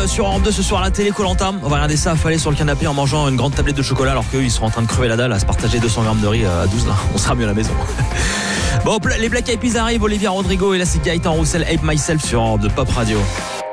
sur Europe 2 ce soir à la télé, Koh-Lanta. On va regarder ça affalé sur le canapé en mangeant une grande tablette de chocolat alors qu'eux ils sont en train de crever la dalle à se partager 200 grammes de riz à 12 là. On sera mieux à la maison. Bon, les Black Eyed Peas arrivent, Olivia Rodrigo et là c'est Gaëtan Roussel, Ape Myself sur Europe 2 Pop Radio.